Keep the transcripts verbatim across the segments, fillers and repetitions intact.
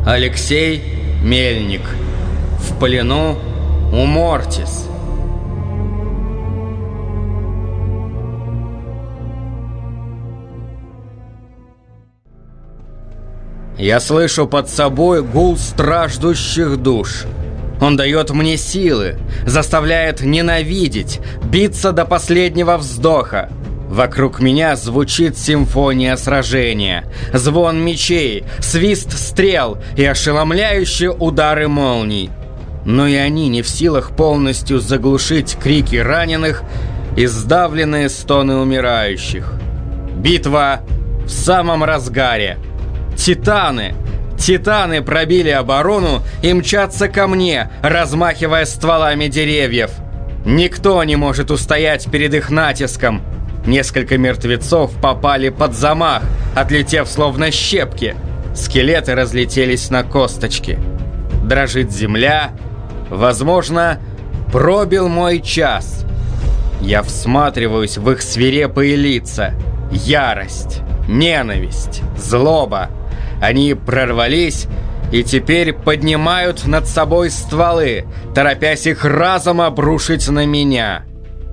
Алексей Мельник. В плену у Мортис. Я слышу под собой гул страждущих душ. Он дает мне силы, заставляет ненавидеть, биться до последнего вздоха. Вокруг меня звучит симфония сражения, звон мечей, свист стрел и ошеломляющие удары молний. Но и они не в силах полностью заглушить крики раненых и сдавленные стоны умирающих. Битва в самом разгаре. Титаны! Титаны пробили оборону и мчатся ко мне, размахивая стволами деревьев. Никто не может устоять перед их натиском. Несколько мертвецов попали под замах, отлетев словно щепки. Скелеты разлетелись на косточки. Дрожит земля. Возможно, пробил мой час. Я всматриваюсь в их свирепые лица. Ярость, ненависть, злоба. Они прорвались и теперь поднимают над собой стволы, торопясь их разом обрушить на меня.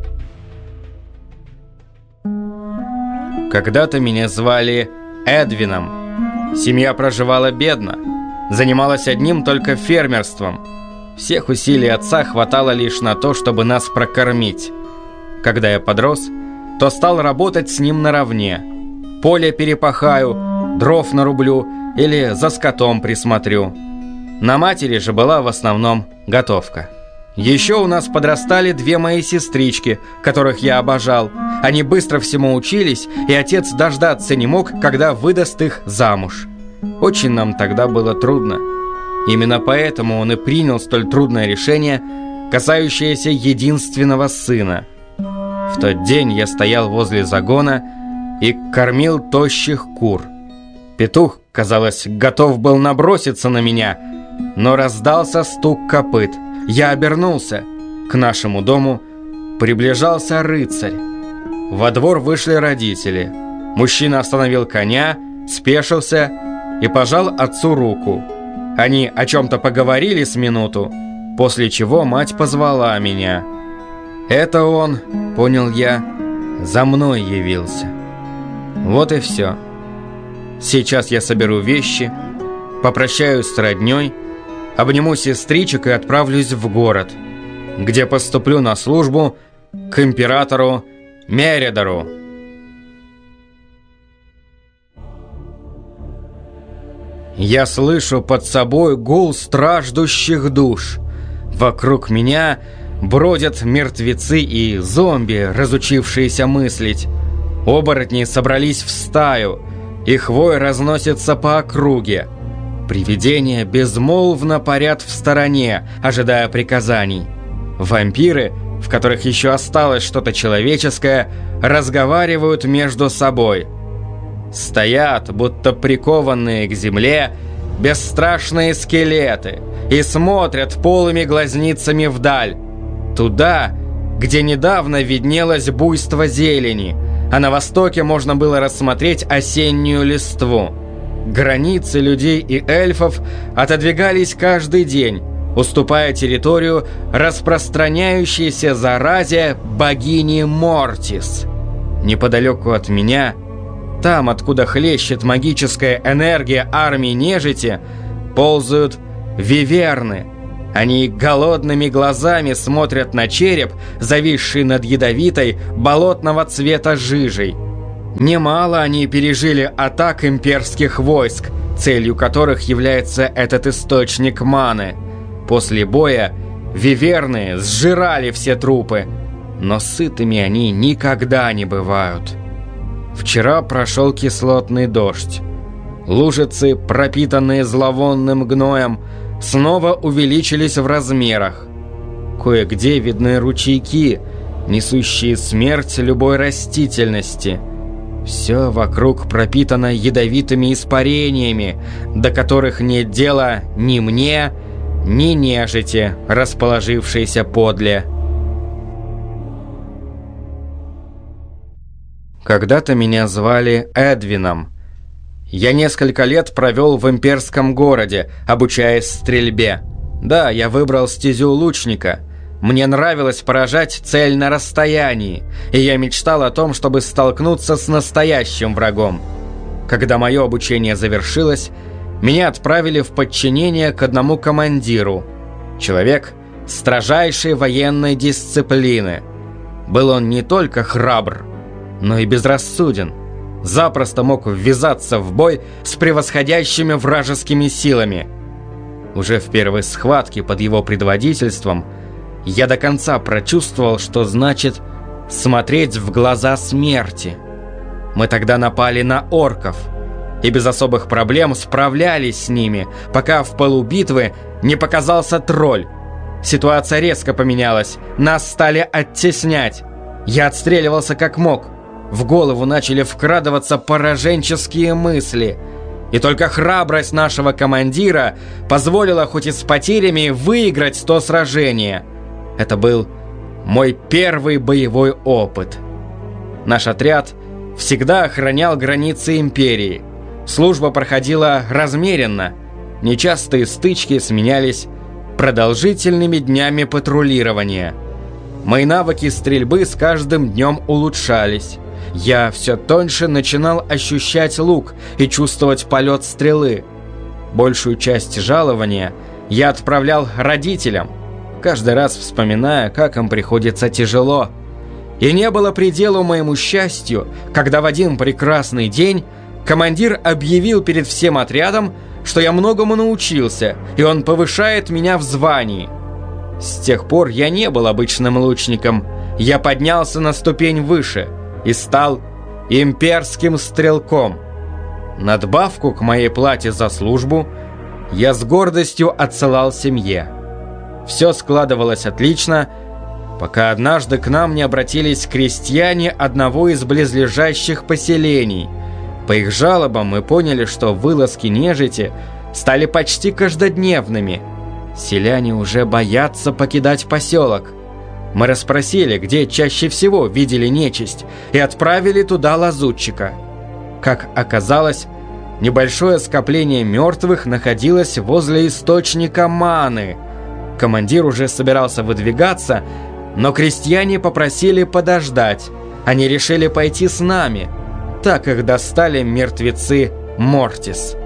Когда-то меня звали Эдвином. Семья проживала бедно, занималась одним только фермерством. Всех усилий отца хватало лишь на то, чтобы нас прокормить. Когда я подрос, то стал работать с ним наравне. Поле перепахаю, дров нарублю или за скотом присмотрю. На матери же была в основном готовка. Еще у нас подрастали две мои сестрички, которых я обожал. Они быстро всему учились, и отец дождаться не мог, когда выдаст их замуж. Очень нам тогда было трудно. Именно поэтому он и принял столь трудное решение, касающееся единственного сына. В тот день я стоял возле загона и кормил тощих кур. Петух, казалось, готов был наброситься на меня, но раздался стук копыт. Я обернулся. К нашему дому приближался рыцарь. Во двор вышли родители. Мужчина остановил коня, спешился и пожал отцу руку. Они о чем-то поговорили с минуту, после чего мать позвала меня. Это он, понял я, за мной явился. Вот и все. Сейчас я соберу вещи, попрощаюсь с родней, обниму сестричек и отправлюсь в город, где поступлю на службу к императору Меридору. Я слышу под собой гул страждущих душ. Вокруг меня бродят мертвецы и зомби, разучившиеся мыслить. Оборотни собрались в стаю. Их вой разносится по округе. Привидения безмолвно парят в стороне, ожидая приказаний. Вампиры, в которых еще осталось что-то человеческое, разговаривают между собой. Стоят, будто прикованные к земле, бесстрашные скелеты и смотрят полыми глазницами вдаль. Туда, где недавно виднелось буйство зелени, а на востоке можно было рассмотреть осеннюю листву. Границы людей и эльфов отодвигались каждый день, уступая территорию распространяющейся заразе богини Мортис. Неподалеку от меня, там, откуда хлещет магическая энергия армии нежити, ползают виверны. Они голодными глазами смотрят на череп, зависший над ядовитой, болотного цвета жижей. Немало они пережили атак имперских войск, целью которых является этот источник маны. После боя виверны сжирали все трупы, но сытыми они никогда не бывают. Вчера прошел кислотный дождь. Лужицы, пропитанные зловонным гноем, снова увеличились в размерах. Кое-где видны ручейки, несущие смерть любой растительности. Все вокруг пропитано ядовитыми испарениями, до которых нет дела ни мне, ни нежити, расположившейся подле. Когда-то меня звали Эдвином. Я несколько лет провел в имперском городе, обучаясь стрельбе. Да, я выбрал стезю лучника. Мне нравилось поражать цель на расстоянии, и я мечтал о том, чтобы столкнуться с настоящим врагом. Когда мое обучение завершилось, меня отправили в подчинение к одному командиру. Человек строжайшей военной дисциплины. Был он не только храбр, но и безрассуден. Запросто мог ввязаться в бой с превосходящими вражескими силами. Уже в первой схватке под его предводительством я до конца прочувствовал, что значит смотреть в глаза смерти. Мы тогда напали на орков и без особых проблем справлялись с ними, пока в пылу битвы не показался тролль. Ситуация резко поменялась, нас стали оттеснять. Я отстреливался как мог. В голову начали вкрадываться пораженческие мысли. И только храбрость нашего командира позволила хоть и с потерями выиграть то сражение. Это был мой первый боевой опыт. Наш отряд всегда охранял границы империи. Служба проходила размеренно. Нечастые стычки сменялись продолжительными днями патрулирования. Мои навыки стрельбы с каждым днем улучшались. Я все тоньше начинал ощущать лук и чувствовать полет стрелы. Большую часть жалования я отправлял родителям, каждый раз вспоминая, как им приходится тяжело. И не было пределу моему счастью, когда в один прекрасный день командир объявил перед всем отрядом, что я многому научился, и он повышает меня в звании. С тех пор я не был обычным лучником, я поднялся на ступень выше и стал имперским стрелком. Надбавку к моей плате за службу я с гордостью отсылал семье. Все складывалось отлично, пока однажды к нам не обратились крестьяне одного из близлежащих поселений. По их жалобам мы поняли, что вылазки нежити стали почти каждодневными. Селяне уже боятся покидать поселок. Мы расспросили, где чаще всего видели нечисть, и отправили туда лазутчика. Как оказалось, небольшое скопление мертвых находилось возле источника маны. Командир уже собирался выдвигаться, но крестьяне попросили подождать. Они решили пойти с нами. Так их достали мертвецы Мортис.